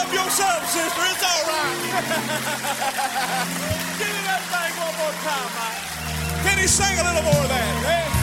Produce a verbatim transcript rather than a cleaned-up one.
Help yourself, sister. It's all right. Give me that thing one more time, Mike. Can he sing a little more of that? Eh?